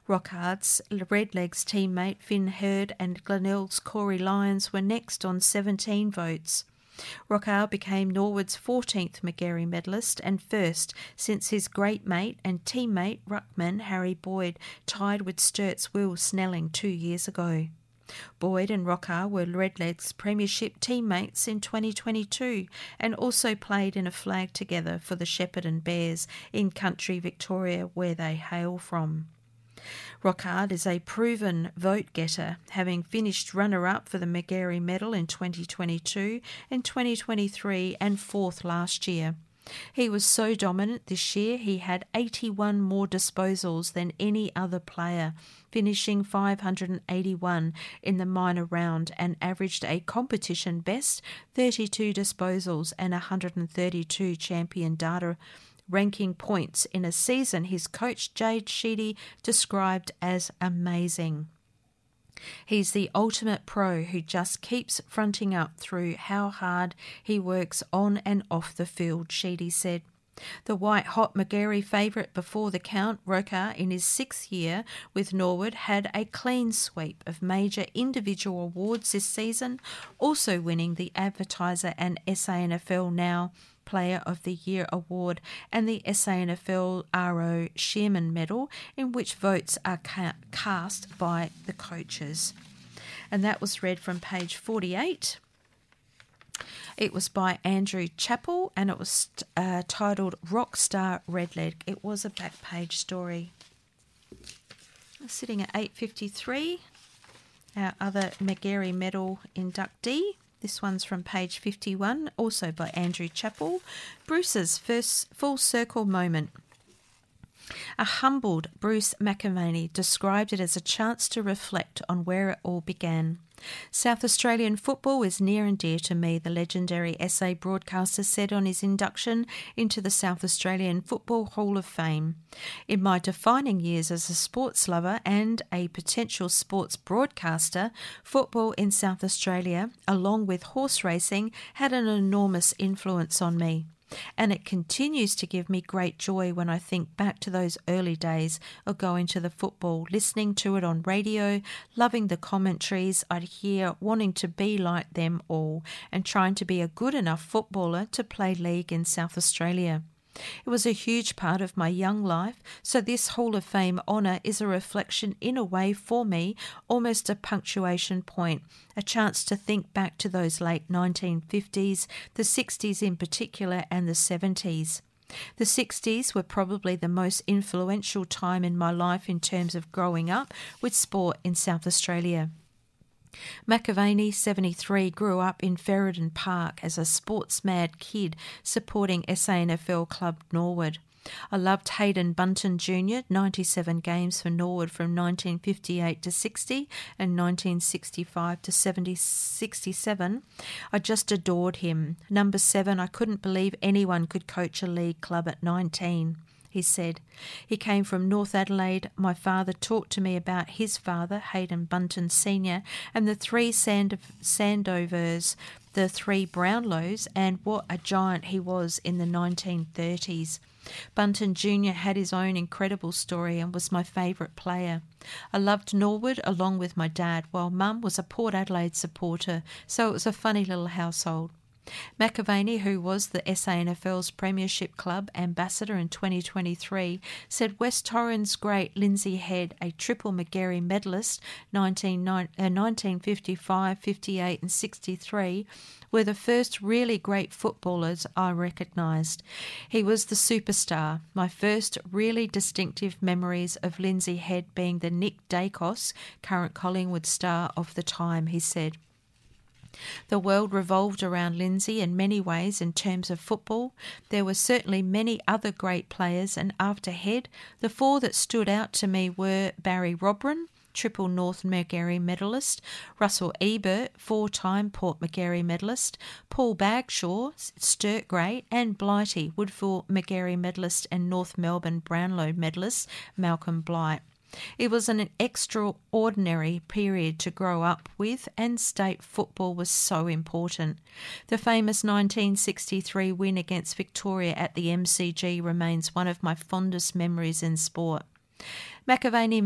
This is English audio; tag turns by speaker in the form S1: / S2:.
S1: Rockhart's Redlegs teammate Finn Hurd and Glenelg's Corey Lyons were next on 17 votes. Rockhart became Norwood's 14th Magarey medalist and first since his great mate and teammate ruckman Harry Boyd tied with Sturt's Will Snelling 2 years ago. Boyd and Rockhart were Redlegs premiership teammates in 2022 and also played in a flag together for the Shepparton Bears in country Victoria, where they hail from. Rockhart is a proven vote-getter, having finished runner-up for the Magarey Medal in 2022 and 2023 and fourth last year. He was so dominant this year he had 81 more disposals than any other player, finishing 581 in the minor round and averaged a competition best 32 disposals and 132 champion data ranking points in a season his coach Jade Sheedy described as amazing. He's the ultimate pro who just keeps fronting up through how hard he works on and off the field, Sheedy said. The white-hot Magarey favourite before the count, Rockhart, in his 6th year with Norwood, had a clean sweep of major individual awards this season, also winning the Advertiser and SANFL Now Player of the Year award and the SANFL RO Shearman Medal, in which votes are cast by the coaches. And that was read from page 48. It was by Andrew Chappell and it was titled Rockstar Redleg. It was a back page story. Sitting at 8:53, our other Magarey Medal inductee. This one's from page 51, also by Andrew Chappell. Bruce's first full circle moment. A humbled Bruce McAvaney described it as a chance to reflect on where it all began. South Australian football is near and dear to me, the legendary SA broadcaster said on his induction into the South Australian Football Hall of Fame. In my defining years as a sports lover and a potential sports broadcaster, football in South Australia, along with horse racing, had an enormous influence on me. And it continues to give me great joy when I think back to those early days of going to the football, listening to it on radio, loving the commentaries I'd hear, wanting to be like them all, and trying to be a good enough footballer to play league in South Australia. It was a huge part of my young life, so this Hall of Fame honour is a reflection in a way for me, almost a punctuation point, a chance to think back to those late 1950s, the 60s in particular, and the 70s. The 60s were probably the most influential time in my life in terms of growing up with sport in South Australia. McAvaney, 73, grew up in Ferryden Park as a sports-mad kid supporting SANFL club Norwood. I loved Hayden Bunton Jr., 97 games for Norwood from 1958 to 60 and 1965 to 67. I just adored him. Number 7, I couldn't believe anyone could coach a league club at 19. He said. He came from North Adelaide. My father talked to me about his father, Hayden Bunton Sr., and the 3 Sandovers, the 3 Brownlows, and what a giant he was in the 1930s. Bunton Jr. had his own incredible story and was my favourite player. I loved Norwood along with my dad, while Mum was a Port Adelaide supporter, so it was a funny little household. McAvaney, who was the SANFL's Premiership Club ambassador in 2023, said West Torrens great Lindsay Head, a triple Magarey medalist 1955, 58 and 63, were the first really great footballers I recognised. He was the superstar. My first really distinctive memories of Lindsay Head being the Nick Dacos, current Collingwood star of the time, he said. The world revolved around Lindsay in many ways in terms of football. There were certainly many other great players, and after Head, the 4 that stood out to me were Barry Robran, triple North Magarey medalist, Russell Ebert, 4-time Port Magarey medalist, Paul Bagshaw, Sturt great, and Blighty, Woodville Magarey medalist and North Melbourne Brownlow medalist, Malcolm Blight. It was an extraordinary period to grow up with, and state football was so important. The famous 1963 win against Victoria at the MCG remains one of my fondest memories in sport. McAvaney